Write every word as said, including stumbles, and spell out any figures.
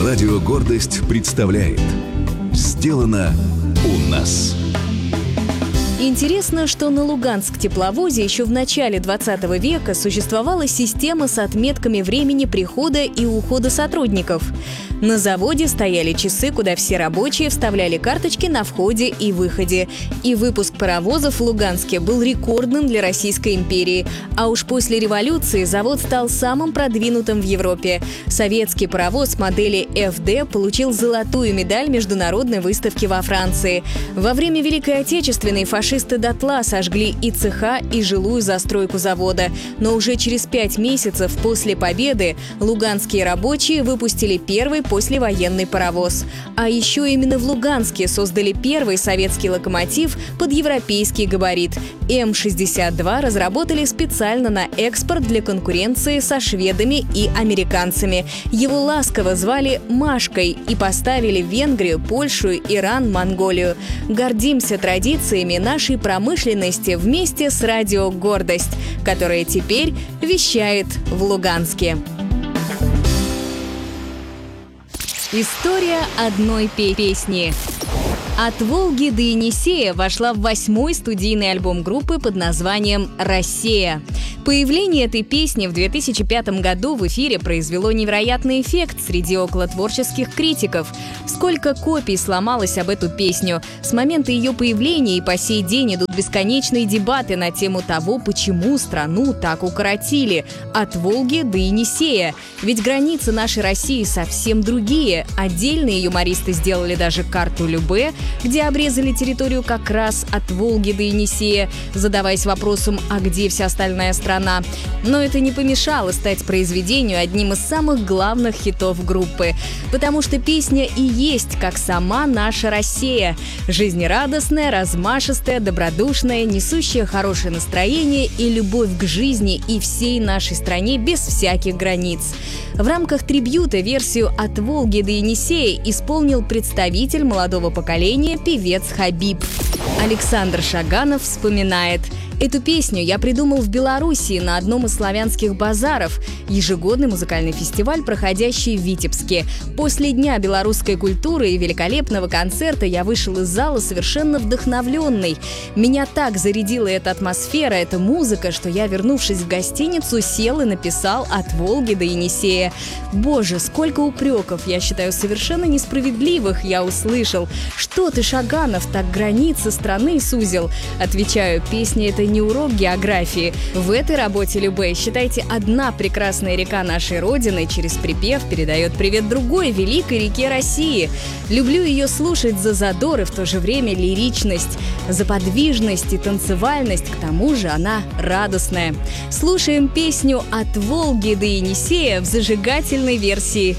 Радио «Гордость» представляет «Сделано у нас». Интересно, что на Луганск-тепловозе еще в начале двадцатого века существовала система с отметками времени прихода и ухода сотрудников. На заводе стояли часы, куда все рабочие вставляли карточки на входе и выходе. И выпуск паровозов в Луганске был рекордным для Российской империи. А уж после революции завод стал самым продвинутым в Европе. Советский паровоз модели эф дэ получил золотую медаль международной выставки во Франции. Во время Великой Отечественной фашисты дотла сожгли и цеха, и жилую застройку завода. Но уже через пять месяцев после победы луганские рабочие выпустили первый послевоенный паровоз. А еще именно в Луганске создали первый советский локомотив под европейский габарит. эм шестьдесят два разработали специально на экспорт для конкуренции со шведами и американцами. Его ласково звали «Машкой» и поставили в Венгрию, Польшу, Иран, Монголию. Гордимся традициями нашей промышленности вместе с радио «Гордость», которое теперь вещает в Луганске. История одной песни. «От Волги до Енисея» вошла в восьмой студийный альбом группы под названием «Россия». Появление этой песни в две тысячи пятом году в эфире произвело невероятный эффект среди околотворческих критиков. Сколько копий сломалось об эту песню. С момента ее появления и по сей день идут бесконечные дебаты на тему того, почему страну так укоротили. От Волги до Енисея. Ведь границы нашей России совсем другие. Отдельные юмористы сделали даже карту Любе, где обрезали территорию как раз от Волги до Енисея, задаваясь вопросом, а где вся остальная страна. Но это не помешало стать произведению одним из самых главных хитов группы. Потому что песня и есть как сама наша Россия. Жизнерадостная, размашистая, добродушная, несущая хорошее настроение и любовь к жизни и всей нашей стране без всяких границ. В рамках трибьюта версию «От Волги до Енисея» исполнил представитель молодого поколения певец Хабиб. Александр Шаганов вспоминает: «Эту песню я придумал в Белоруссии на одном из славянских базаров, ежегодный музыкальный фестиваль, проходящий в Витебске. После Дня белорусской культуры и великолепного концерта я вышел из зала совершенно вдохновленный. Меня так зарядила эта атмосфера, эта музыка, что я, вернувшись в гостиницу, сел и написал «От Волги до Енисея». Боже, сколько упреков, я считаю, совершенно несправедливых, я услышал. Что ты, Шаганов, так границы страны сузил?» Отвечаю, песня — это не урок географии. В этой работе Любе, считайте, одна прекрасная река нашей Родины через припев передает привет другой великой реке России. Люблю ее слушать за задор и в то же время лиричность, за подвижность и танцевальность, к тому же она радостная. Слушаем песню «От Волги до Енисея» в зажигательной версии